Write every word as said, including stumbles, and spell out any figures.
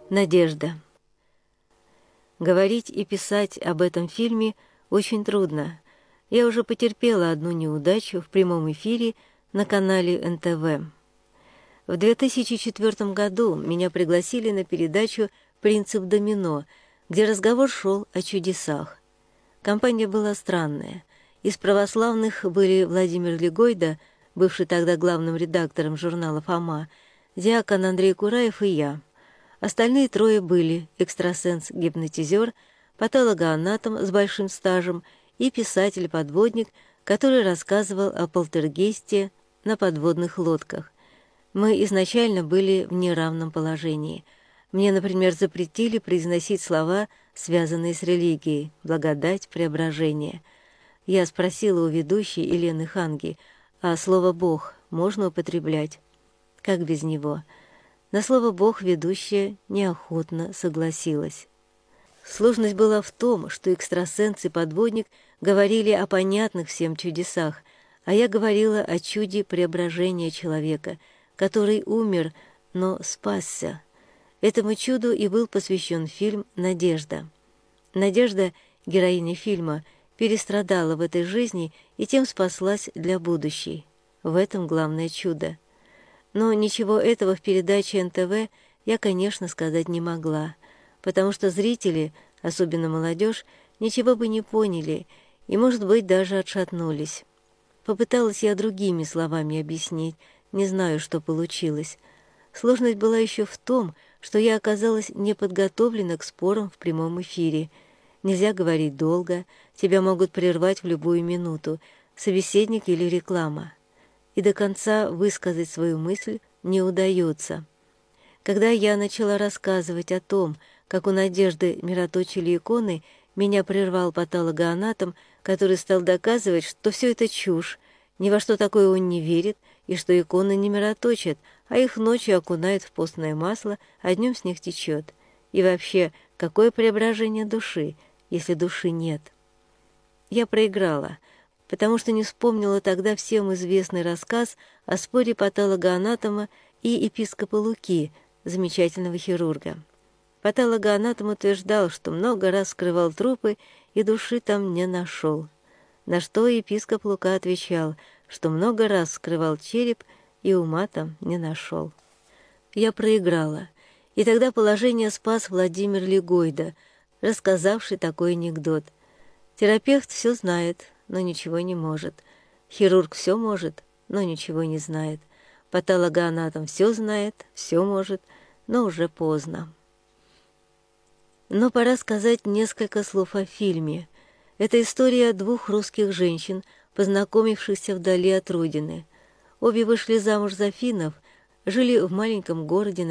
Надежда. Говорить и писать об этом фильме очень трудно. Я уже потерпела одну неудачу в прямом эфире на канале эн тэ вэ. В две тысячи четвёртом году меня пригласили на передачу «Принцип домино», где разговор шел о чудесах. Компания была странная. Из православных были Владимир Легойда, бывший тогда главным редактором журнала «Фома», диакон Андрей Кураев и я. Остальные трое были экстрасенс-гипнотизер, патологоанатом с большим стажем и писатель-подводник, который рассказывал о полтергейсте на подводных лодках. Мы изначально были в неравном положении. Мне, например, запретили произносить слова, связанные с религией, благодать, преображение. Я спросила у ведущей Елены Ханги, а слово «Бог» можно употреблять? Как без него? На слово «Бог» ведущая неохотно согласилась. Сложность была в том, что экстрасенс и подводник говорили о понятных всем чудесах, а я говорила о чуде преображения человека, который умер, но спасся. Этому чуду и был посвящен фильм «Надежда». Надежда, героиня фильма, перестрадала в этой жизни и тем спаслась для будущей. В этом главное чудо. Но ничего этого в передаче эн тэ вэ я, конечно, сказать не могла, потому что зрители, особенно молодежь, ничего бы не поняли и, может быть, даже отшатнулись. Попыталась я другими словами объяснить, не знаю, что получилось. Сложность была еще в том, что я оказалась неподготовлена к спорам в прямом эфире. Нельзя говорить долго, тебя могут прервать в любую минуту, собеседник или реклама. И до конца высказать свою мысль не удается. Когда я начала рассказывать о том, как у Надежды мироточили иконы, меня прервал патологоанатом, который стал доказывать, что все это чушь, ни во что такое он не верит, и что иконы не мироточат, а их ночью окунают в постное масло, а днем с них течет. И вообще, какое преображение души, если души нет? Я проиграла, потому что не вспомнила тогда всем известный рассказ о споре патологоанатома и епископа Луки, замечательного хирурга. Патологоанатом утверждал, что много раз скрывал трупы и души там не нашел. На что епископ Лука отвечал, что много раз скрывал череп и ума там не нашел. Я проиграла, и тогда положение спас Владимир Легойда, рассказавший такой анекдот. Терапевт все знает, но ничего не может. Хирург все может, но ничего не знает. Патологоанатом все знает, все может, но уже поздно. Но пора сказать несколько слов о фильме. Это история двух русских женщин, познакомившихся вдали от родины. Обе вышли замуж за финнов, жили в маленьком городе